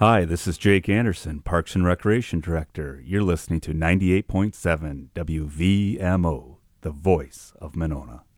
Hi, this is Jake Anderson, Parks and Recreation Director. You're listening to 98.7 WVMO, the voice of Monona.